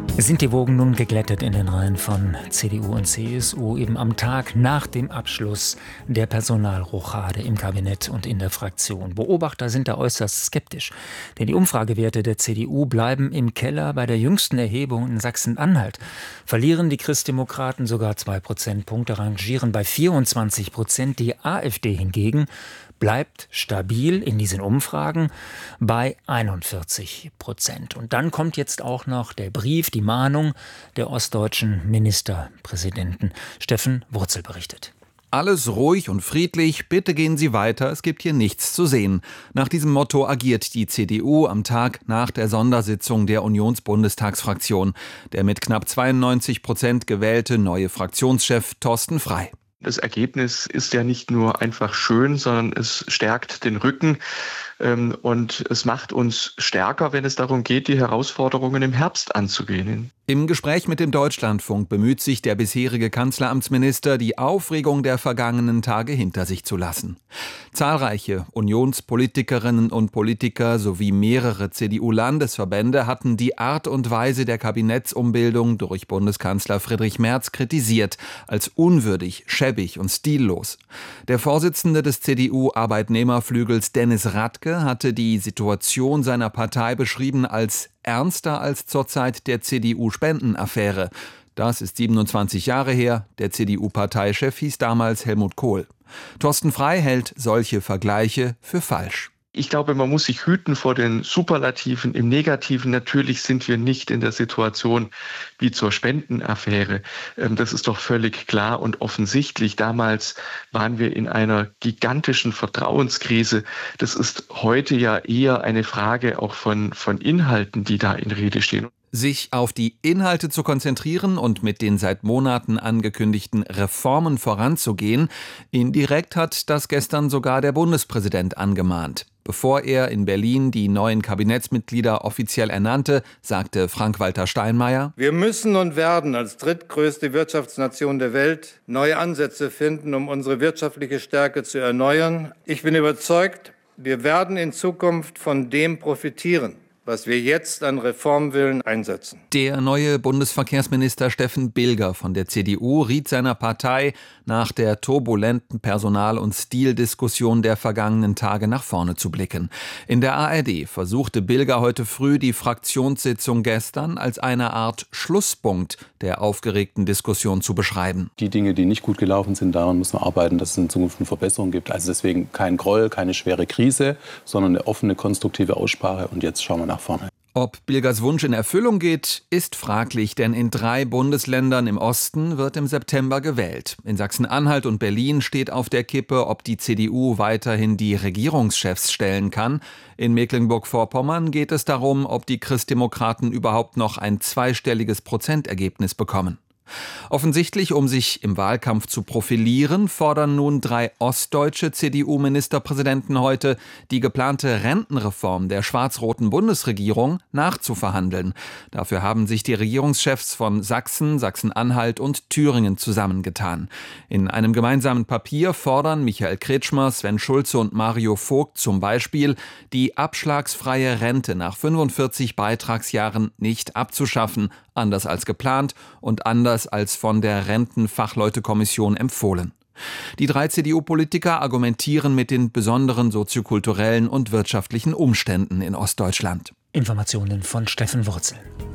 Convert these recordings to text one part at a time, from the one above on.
Sind die Wogen nun geglättet in den Reihen von CDU und CSU, eben am Tag nach dem Abschluss der Personalrochade im Kabinett und in der Fraktion? Beobachter sind da äußerst skeptisch, denn die Umfragewerte der CDU bleiben im Keller. Bei der jüngsten Erhebung in Sachsen-Anhalt verlieren die Christdemokraten sogar 2 Prozentpunkte, rangieren bei 24%. Die AfD hingegen bleibt stabil in diesen Umfragen bei 41%. Und dann kommt jetzt auch noch der Brief, die Mahnung der ostdeutschen Ministerpräsidenten. Steffen Wurzel berichtet. Alles ruhig und friedlich, bitte gehen Sie weiter, es gibt hier nichts zu sehen. Nach diesem Motto agiert die CDU am Tag nach der Sondersitzung der Unionsbundestagsfraktion. Der mit knapp 92% gewählte neue Fraktionschef Thorsten Frey. Das Ergebnis ist ja nicht nur einfach schön, sondern es stärkt den Rücken und es macht uns stärker, wenn es darum geht, die Herausforderungen im Herbst anzugehen. Im Gespräch mit dem Deutschlandfunk bemüht sich der bisherige Kanzleramtsminister, die Aufregung der vergangenen Tage hinter sich zu lassen. Zahlreiche Unionspolitikerinnen und Politiker sowie mehrere CDU-Landesverbände hatten die Art und Weise der Kabinettsumbildung durch Bundeskanzler Friedrich Merz kritisiert, als unwürdig, schäbig und stillos. Der Vorsitzende des CDU-Arbeitnehmerflügels Dennis Radke hatte die Situation seiner Partei beschrieben als ernster als zur Zeit der CDU-Spendenaffäre. Das ist 27 Jahre her. Der CDU-Parteichef hieß damals Helmut Kohl. Thorsten Frey hält solche Vergleiche für falsch. Ich glaube, man muss sich hüten vor den Superlativen. Im Negativen natürlich sind wir nicht in der Situation wie zur Spendenaffäre. Das ist doch völlig klar und offensichtlich. Damals waren wir in einer gigantischen Vertrauenskrise. Das ist heute ja eher eine Frage auch von Inhalten, die da in Rede stehen. Sich auf die Inhalte zu konzentrieren und mit den seit Monaten angekündigten Reformen voranzugehen, indirekt hat das gestern sogar der Bundespräsident angemahnt. Bevor er in Berlin die neuen Kabinettsmitglieder offiziell ernannte, sagte Frank-Walter Steinmeier: Wir müssen und werden als drittgrößte Wirtschaftsnation der Welt neue Ansätze finden, um unsere wirtschaftliche Stärke zu erneuern. Ich bin überzeugt, wir werden in Zukunft von dem profitieren, was wir jetzt an Reformwillen einsetzen. Der neue Bundesverkehrsminister Steffen Bilger von der CDU riet seiner Partei, nach der turbulenten Personal- und Stildiskussion der vergangenen Tage nach vorne zu blicken. In der ARD versuchte Bilger heute früh die Fraktionssitzung gestern als eine Art Schlusspunkt der aufgeregten Diskussion zu beschreiben. Die Dinge, die nicht gut gelaufen sind, daran muss man arbeiten, dass es in Zukunft eine Verbesserung gibt. Also deswegen kein Groll, keine schwere Krise, sondern eine offene, konstruktive Aussprache. Und jetzt schauen wir nach vorne. Ob Bilgers Wunsch in Erfüllung geht, ist fraglich, denn in 3 Bundesländern im Osten wird im September gewählt. In Sachsen-Anhalt und Berlin steht auf der Kippe, ob die CDU weiterhin die Regierungschefs stellen kann. In Mecklenburg-Vorpommern geht es darum, ob die Christdemokraten überhaupt noch ein zweistelliges Prozentergebnis bekommen. Offensichtlich, um sich im Wahlkampf zu profilieren, fordern nun 3 ostdeutsche CDU-Ministerpräsidenten heute, die geplante Rentenreform der schwarz-roten Bundesregierung nachzuverhandeln. Dafür haben sich die Regierungschefs von Sachsen, Sachsen-Anhalt und Thüringen zusammengetan. In einem gemeinsamen Papier fordern Michael Kretschmer, Sven Schulze und Mario Vogt zum Beispiel, die abschlagsfreie Rente nach 45 Beitragsjahren nicht abzuschaffen, anders als geplant und anders als von der Rentenfachleutekommission empfohlen. Die 3 CDU-Politiker argumentieren mit den besonderen soziokulturellen und wirtschaftlichen Umständen in Ostdeutschland. Informationen von Steffen Wurzel.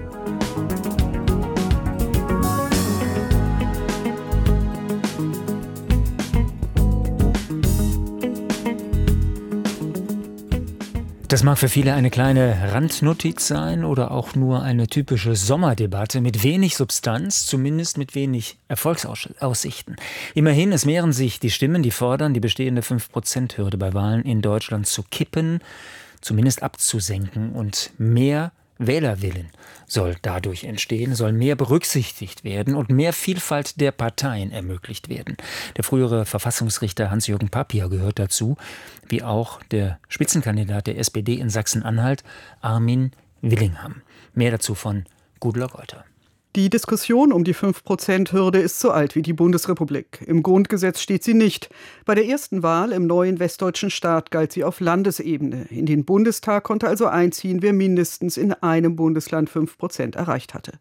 Das mag für viele eine kleine Randnotiz sein oder auch nur eine typische Sommerdebatte mit wenig Substanz, zumindest mit wenig Erfolgsaussichten. Immerhin, es mehren sich die Stimmen, die fordern, die bestehende 5%-Hürde bei Wahlen in Deutschland zu kippen, zumindest abzusenken, und mehr Wählerwillen soll dadurch entstehen, soll mehr berücksichtigt werden und mehr Vielfalt der Parteien ermöglicht werden. Der frühere Verfassungsrichter Hans-Jürgen Papier gehört dazu, wie auch der Spitzenkandidat der SPD in Sachsen-Anhalt, Armin Willingham. Mehr dazu von Gudula Reuter. Die Diskussion um die 5%-Hürde ist so alt wie die Bundesrepublik. Im Grundgesetz steht sie nicht. Bei der ersten Wahl im neuen westdeutschen Staat galt sie auf Landesebene. In den Bundestag konnte also einziehen, wer mindestens in einem Bundesland 5% erreicht hatte.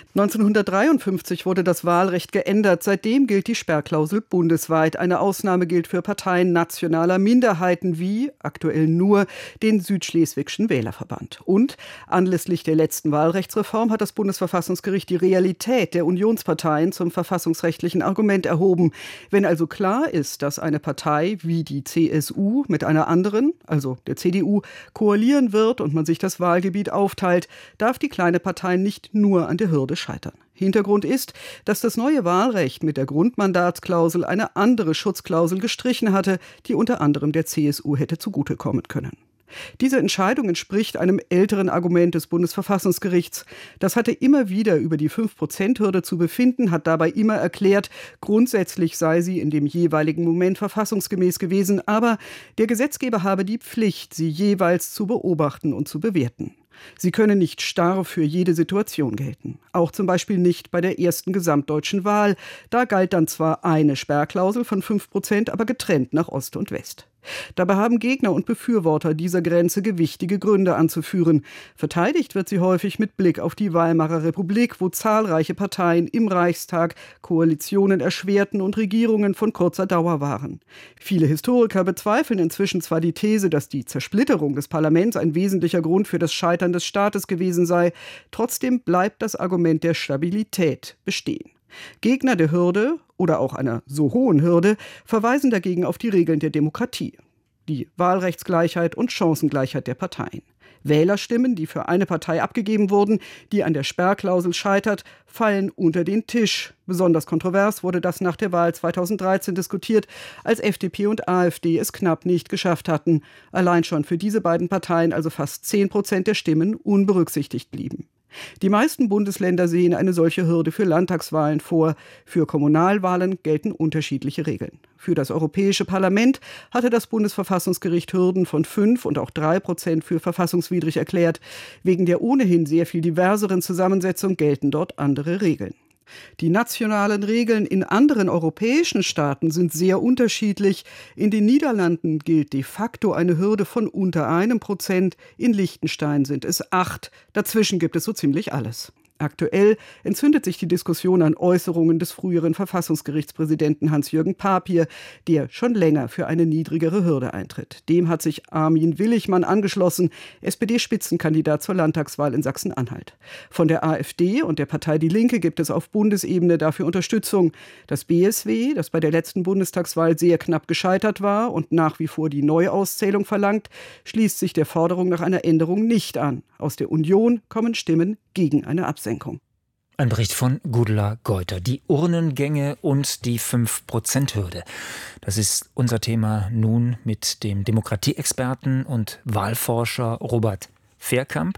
1953 wurde das Wahlrecht geändert. Seitdem gilt die Sperrklausel bundesweit. Eine Ausnahme gilt für Parteien nationaler Minderheiten wie, aktuell nur, den Südschleswigschen Wählerverband. Und anlässlich der letzten Wahlrechtsreform hat das Bundesverfassungsgericht die Realität der Unionsparteien zum verfassungsrechtlichen Argument erhoben. Wenn also klar ist, dass eine Partei wie die CSU mit einer anderen, also der CDU, koalieren wird und man sich das Wahlgebiet aufteilt, darf die kleine Partei nicht nur an der Hürde scheitern. Hintergrund ist, dass das neue Wahlrecht mit der Grundmandatsklausel eine andere Schutzklausel gestrichen hatte, die unter anderem der CSU hätte zugutekommen können. Diese Entscheidung entspricht einem älteren Argument des Bundesverfassungsgerichts. Das hatte immer wieder über die 5%-Hürde zu befinden, hat dabei immer erklärt, grundsätzlich sei sie in dem jeweiligen Moment verfassungsgemäß gewesen, aber der Gesetzgeber habe die Pflicht, sie jeweils zu beobachten und zu bewerten. Sie können nicht starr für jede Situation gelten. Auch zum Beispiel nicht bei der ersten gesamtdeutschen Wahl. Da galt dann zwar eine Sperrklausel von 5%, aber getrennt nach Ost und West. Dabei haben Gegner und Befürworter dieser Grenze gewichtige Gründe anzuführen. Verteidigt wird sie häufig mit Blick auf die Weimarer Republik, wo zahlreiche Parteien im Reichstag Koalitionen erschwerten und Regierungen von kurzer Dauer waren. Viele Historiker bezweifeln inzwischen zwar die These, dass die Zersplitterung des Parlaments ein wesentlicher Grund für das Scheitern des Staates gewesen sei. Trotzdem bleibt das Argument der Stabilität bestehen. Gegner der Hürde oder auch einer so hohen Hürde verweisen dagegen auf die Regeln der Demokratie, die Wahlrechtsgleichheit und Chancengleichheit der Parteien. Wählerstimmen, die für eine Partei abgegeben wurden, die an der Sperrklausel scheitert, fallen unter den Tisch. Besonders kontrovers wurde das nach der Wahl 2013 diskutiert, als FDP und AfD es knapp nicht geschafft hatten. Allein schon für diese beiden Parteien, also fast 10% der Stimmen, unberücksichtigt blieben. Die meisten Bundesländer sehen eine solche Hürde für Landtagswahlen vor. Für Kommunalwahlen gelten unterschiedliche Regeln. Für das Europäische Parlament hatte das Bundesverfassungsgericht Hürden von 5 und auch 3% für verfassungswidrig erklärt. Wegen der ohnehin sehr viel diverseren Zusammensetzung gelten dort andere Regeln. Die nationalen Regeln in anderen europäischen Staaten sind sehr unterschiedlich. In den Niederlanden gilt de facto eine Hürde von unter 1%, in Liechtenstein sind es 8%. Dazwischen gibt es so ziemlich alles. Aktuell entzündet sich die Diskussion an Äußerungen des früheren Verfassungsgerichtspräsidenten Hans-Jürgen Papier, der schon länger für eine niedrigere Hürde eintritt. Dem hat sich Armin Willigmann angeschlossen, SPD-Spitzenkandidat zur Landtagswahl in Sachsen-Anhalt. Von der AfD und der Partei Die Linke gibt es auf Bundesebene dafür Unterstützung. Das BSW, das bei der letzten Bundestagswahl sehr knapp gescheitert war und nach wie vor die Neuauszählung verlangt, schließt sich der Forderung nach einer Änderung nicht an. Aus der Union kommen Stimmen gegen eine Absenkung. Ein Bericht von Gudula Geuter. Die Urnengänge und die 5%-Hürde. Das ist unser Thema nun mit dem Demokratieexperten und Wahlforscher Robert Fehrkamp.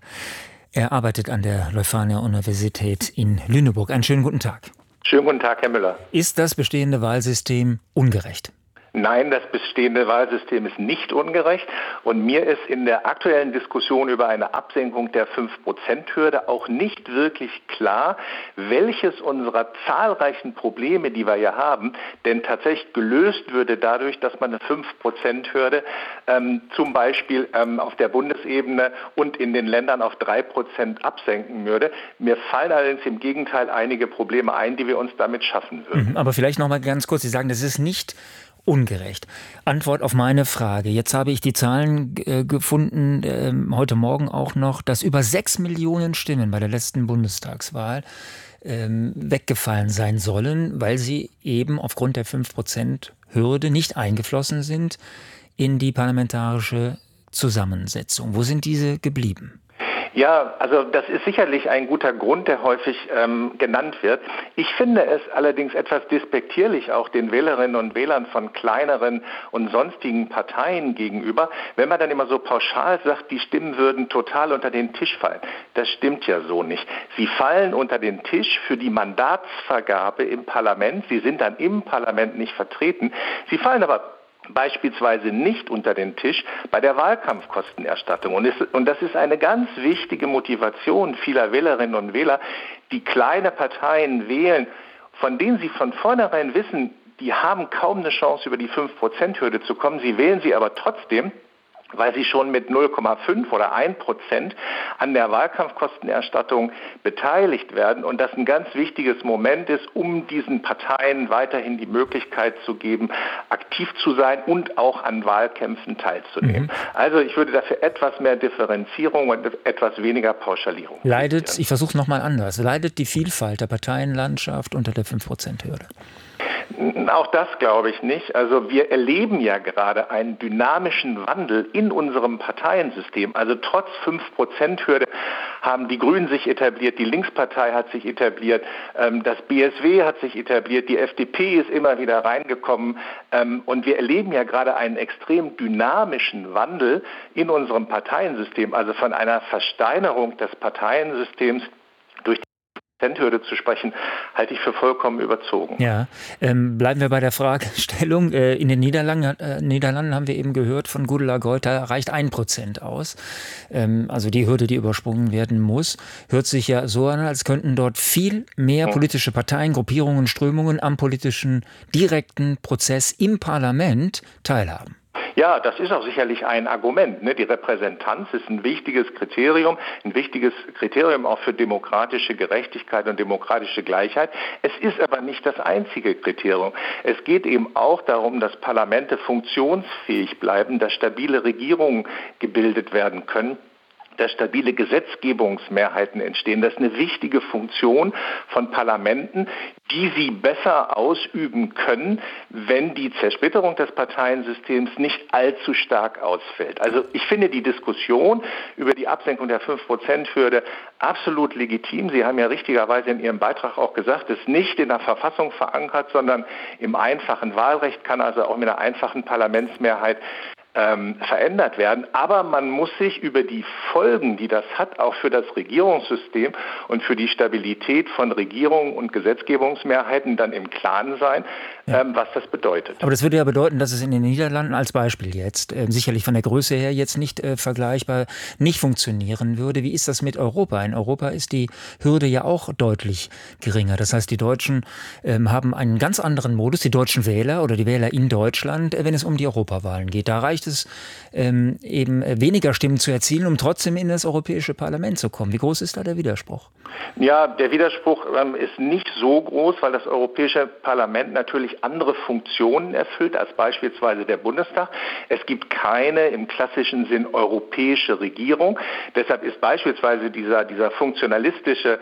Er arbeitet an der Leuphana-Universität in Lüneburg. Einen schönen guten Tag. Schönen guten Tag, Herr Müller. Ist das bestehende Wahlsystem ungerecht? Nein, das bestehende Wahlsystem ist nicht ungerecht. Und mir ist in der aktuellen Diskussion über eine Absenkung der 5%-Hürde auch nicht wirklich klar, welches unserer zahlreichen Probleme, die wir hier haben, denn tatsächlich gelöst würde dadurch, dass man eine 5%-Hürde zum Beispiel auf der Bundesebene und in den Ländern auf 3% absenken würde. Mir fallen allerdings im Gegenteil einige Probleme ein, die wir uns damit schaffen würden. Aber vielleicht noch mal ganz kurz, Sie sagen, das ist nicht ungerecht. Antwort auf meine Frage. Jetzt habe ich die Zahlen gefunden, heute Morgen auch noch, dass über 6 Millionen Stimmen bei der letzten Bundestagswahl weggefallen sein sollen, weil sie eben aufgrund der 5%-Hürde nicht eingeflossen sind in die parlamentarische Zusammensetzung. Wo sind diese geblieben? Ja, also das ist sicherlich ein guter Grund, der häufig genannt wird. Ich finde es allerdings etwas despektierlich auch den Wählerinnen und Wählern von kleineren und sonstigen Parteien gegenüber, wenn man dann immer so pauschal sagt, die Stimmen würden total unter den Tisch fallen. Das stimmt ja so nicht. Sie fallen unter den Tisch für die Mandatsvergabe im Parlament. Sie sind dann im Parlament nicht vertreten. Sie fallen aber beispielsweise nicht unter den Tisch bei der Wahlkampfkostenerstattung. Und das ist eine ganz wichtige Motivation vieler Wählerinnen und Wähler, die kleine Parteien wählen, von denen sie von vornherein wissen, die haben kaum eine Chance, über die 5%-Hürde zu kommen. Sie wählen sie aber trotzdem, weil sie schon mit 0,5 oder 1% an der Wahlkampfkostenerstattung beteiligt werden und das ein ganz wichtiges Moment ist, um diesen Parteien weiterhin die Möglichkeit zu geben, aktiv zu sein und auch an Wahlkämpfen teilzunehmen. Also ich würde dafür etwas mehr Differenzierung und etwas weniger Pauschalierung. Ich versuche es nochmal anders, leidet die Vielfalt der Parteienlandschaft unter der 5%-Hürde? Auch das glaube ich nicht. Also wir erleben ja gerade einen dynamischen Wandel in unserem Parteiensystem. Also trotz 5%-Hürde haben die Grünen sich etabliert, die Linkspartei hat sich etabliert, das BSW hat sich etabliert, die FDP ist immer wieder reingekommen. Und wir erleben ja gerade einen extrem dynamischen Wandel in unserem Parteiensystem. Also von einer Versteinerung des Parteiensystems durch Hürde zu sprechen, halte ich für vollkommen überzogen. Ja, bleiben wir bei der Fragestellung. In den Niederlanden haben wir eben gehört von Gudula Gold, da reicht 1% aus. Also die Hürde, die übersprungen werden muss, hört sich ja so an, als könnten dort viel mehr politische Parteien, Gruppierungen, Strömungen am politischen direkten Prozess im Parlament teilhaben. Ja, das ist auch sicherlich ein Argument. Die Repräsentanz ist ein wichtiges Kriterium auch für demokratische Gerechtigkeit und demokratische Gleichheit. Es ist aber nicht das einzige Kriterium. Es geht eben auch darum, dass Parlamente funktionsfähig bleiben, dass stabile Regierungen gebildet werden können, dass stabile Gesetzgebungsmehrheiten entstehen. Das ist eine wichtige Funktion von Parlamenten, die sie besser ausüben können, wenn die Zersplitterung des Parteiensystems nicht allzu stark ausfällt. Also ich finde die Diskussion über die Absenkung der 5%-Hürde absolut legitim. Sie haben ja richtigerweise in Ihrem Beitrag auch gesagt, es ist nicht in der Verfassung verankert, sondern im einfachen Wahlrecht, kann also auch mit einer einfachen Parlamentsmehrheit verändert werden. Aber man muss sich über die Folgen, die das hat, auch für das Regierungssystem und für die Stabilität von Regierungen und Gesetzgebungsmehrheiten dann im Klaren sein, was das bedeutet. Aber das würde ja bedeuten, dass es in den Niederlanden als Beispiel jetzt, sicherlich von der Größe her jetzt nicht vergleichbar, nicht funktionieren würde. Wie ist das mit Europa? In Europa ist die Hürde ja auch deutlich geringer. Das heißt, die Deutschen haben einen ganz anderen Modus, die deutschen Wähler oder die Wähler in Deutschland, wenn es um die Europawahlen geht. Da reicht es eben weniger Stimmen zu erzielen, um trotzdem in das Europäische Parlament zu kommen. Wie groß ist da der Widerspruch? Ja, der Widerspruch ist nicht so groß, weil das Europäische Parlament natürlich andere Funktionen erfüllt als beispielsweise der Bundestag. Es gibt keine im klassischen Sinn europäische Regierung. Deshalb ist beispielsweise dieses funktionalistische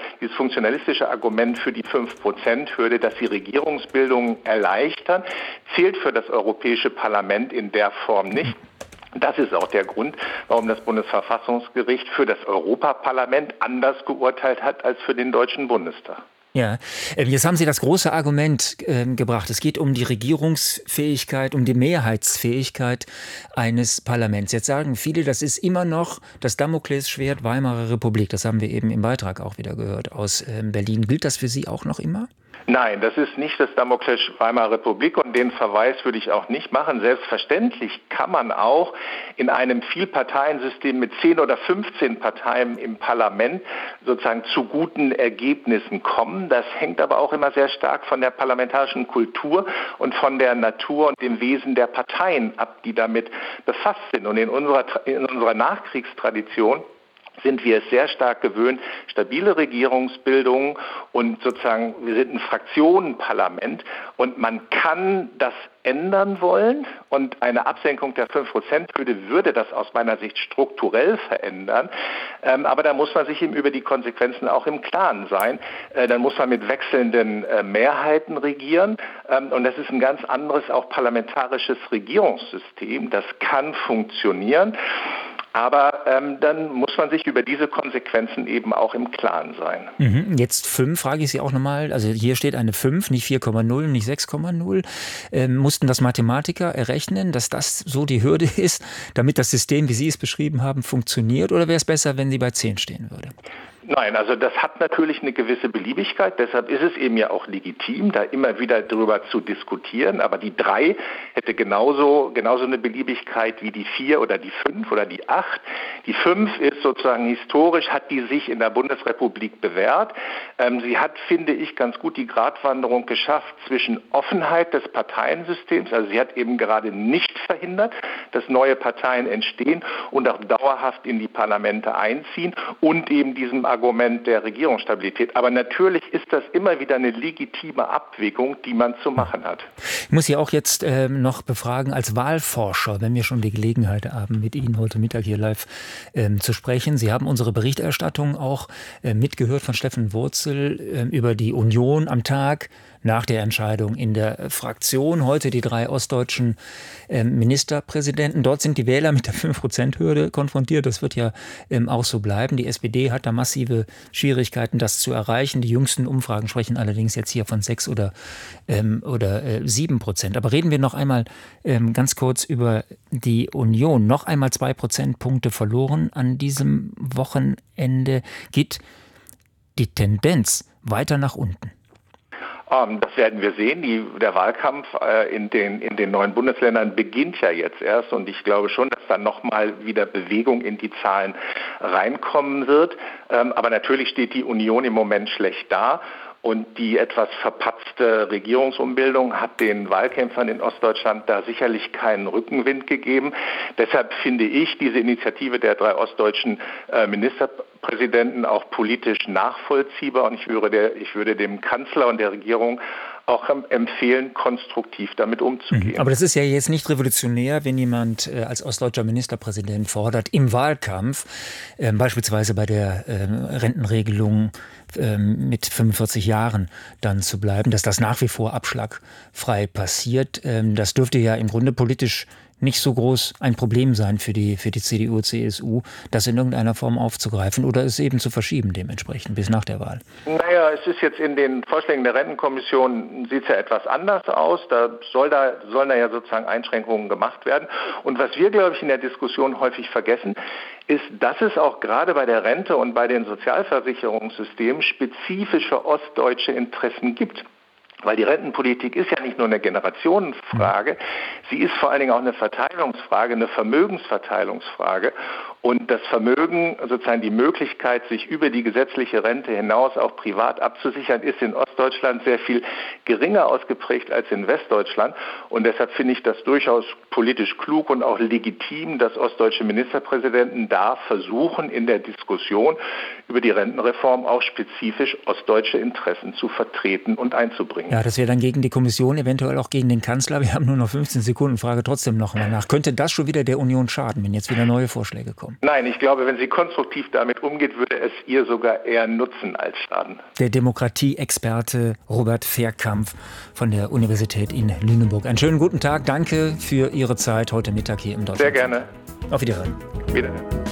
Argument für die 5%-Hürde, dass sie Regierungsbildung erleichtern, zählt für das Europäische Parlament in der Form nicht. Das ist auch der Grund, warum das Bundesverfassungsgericht für das Europaparlament anders geurteilt hat als für den Deutschen Bundestag. Ja, jetzt haben Sie das große Argument gebracht. Es geht um die Regierungsfähigkeit, um die Mehrheitsfähigkeit eines Parlaments. Jetzt sagen viele, das ist immer noch das Damoklesschwert Weimarer Republik. Das haben wir eben im Beitrag auch wieder gehört aus Berlin. Gilt das für Sie auch noch immer? Nein, das ist nicht das Damoklesschwert Weimarer Republik und den Verweis würde ich auch nicht machen. Selbstverständlich kann man auch in einem Vielparteiensystem mit 10 oder 15 Parteien im Parlament sozusagen zu guten Ergebnissen kommen. Das hängt aber auch immer sehr stark von der parlamentarischen Kultur und von der Natur und dem Wesen der Parteien ab, die damit befasst sind. Und in unserer Nachkriegstradition sind wir es sehr stark gewöhnt, stabile Regierungsbildung und sozusagen, wir sind ein Fraktionenparlament und man kann das ändern wollen und eine Absenkung der 5%-Hürde würde das aus meiner Sicht strukturell verändern, aber da muss man sich eben über die Konsequenzen auch im Klaren sein. Dann muss man mit wechselnden Mehrheiten regieren und das ist ein ganz anderes auch parlamentarisches Regierungssystem, das kann funktionieren. Aber dann muss man sich über diese Konsequenzen eben auch im Klaren sein. Jetzt 5, frage ich Sie auch nochmal. Also hier steht eine 5, nicht 4,0, nicht 6,0. Mussten das Mathematiker errechnen, dass das so die Hürde ist, damit das System, wie Sie es beschrieben haben, funktioniert? Oder wäre es besser, wenn sie bei 10 stehen würde? Nein, also das hat natürlich eine gewisse Beliebigkeit. Deshalb ist es eben ja auch legitim, da immer wieder drüber zu diskutieren. Aber die 3 hätte genauso eine Beliebigkeit wie die 4 oder die 5 oder die 8. Die 5 ist sozusagen historisch, hat die sich in der Bundesrepublik bewährt. Sie hat, finde ich, ganz gut die Gratwanderung geschafft zwischen Offenheit des Parteiensystems. Also sie hat eben gerade nicht verhindert, dass neue Parteien entstehen und auch dauerhaft in die Parlamente einziehen und eben diesem Argument der Regierungsstabilität. Aber natürlich ist das immer wieder eine legitime Abwägung, die man zu machen hat. Ich muss Sie auch jetzt noch befragen als Wahlforscher, wenn wir schon die Gelegenheit haben, mit Ihnen heute Mittag hier live zu sprechen. Sie haben unsere Berichterstattung auch mitgehört von Steffen Wurzel über die Union am Tag nach der Entscheidung in der Fraktion. Heute die 3 ostdeutschen Ministerpräsidenten. Dort sind die Wähler mit der 5%-Hürde konfrontiert. Das wird ja auch so bleiben. Die SPD hat da massive Schwierigkeiten, das zu erreichen. Die jüngsten Umfragen sprechen allerdings jetzt hier von 6 oder 7%. Aber reden wir noch einmal ganz kurz über die Union. Noch einmal 2 Prozentpunkte verloren an diesem Wochenende. Geht die Tendenz weiter nach unten? Das werden wir sehen. Der Wahlkampf in den 9 Bundesländern beginnt ja jetzt erst und ich glaube schon, dass dann nochmal wieder Bewegung in die Zahlen reinkommen wird. Aber natürlich steht die Union im Moment schlecht da. Und die etwas verpatzte Regierungsumbildung hat den Wahlkämpfern in Ostdeutschland da sicherlich keinen Rückenwind gegeben. Deshalb finde ich diese Initiative der 3 ostdeutschen Ministerpräsidenten auch politisch nachvollziehbar. Und ich würde dem Kanzler und der Regierung auch empfehlen, konstruktiv damit umzugehen. Aber das ist ja jetzt nicht revolutionär, wenn jemand als ostdeutscher Ministerpräsident fordert, im Wahlkampf, beispielsweise bei der Rentenregelung mit 45 Jahren dann zu bleiben, dass das nach wie vor abschlagfrei passiert. Das dürfte ja im Grunde politisch nicht so groß ein Problem sein für die CDU, CSU, das in irgendeiner Form aufzugreifen oder es eben zu verschieben dementsprechend bis nach der Wahl. Naja, es ist jetzt in den Vorschlägen der Rentenkommission, sieht es ja etwas anders aus. Da sollen ja sozusagen Einschränkungen gemacht werden. Und was wir, glaube ich, in der Diskussion häufig vergessen, ist, dass es auch gerade bei der Rente und bei den Sozialversicherungssystemen spezifische ostdeutsche Interessen gibt. Weil die Rentenpolitik ist ja nicht nur eine Generationenfrage, sie ist vor allen Dingen auch eine Verteilungsfrage, eine Vermögensverteilungsfrage. Und das Vermögen, sozusagen die Möglichkeit, sich über die gesetzliche Rente hinaus auch privat abzusichern, ist in Ostdeutschland sehr viel geringer ausgeprägt als in Westdeutschland. Und deshalb finde ich das durchaus politisch klug und auch legitim, dass ostdeutsche Ministerpräsidenten da versuchen, in der Diskussion über die Rentenreform auch spezifisch ostdeutsche Interessen zu vertreten und einzubringen. Ja, das wäre dann gegen die Kommission, eventuell auch gegen den Kanzler. Wir haben nur noch 15 Sekunden, frage trotzdem noch mal nach. Könnte das schon wieder der Union schaden, wenn jetzt wieder neue Vorschläge kommen? Nein, ich glaube, wenn sie konstruktiv damit umgeht, würde es ihr sogar eher nutzen als schaden. Der Demokratie-Experte Robert Verkampf von der Universität in Lüneburg. Einen schönen guten Tag. Danke für Ihre Zeit heute Mittag hier im Deutschland. Sehr gerne. Auf Wiederhören. Wiederhören.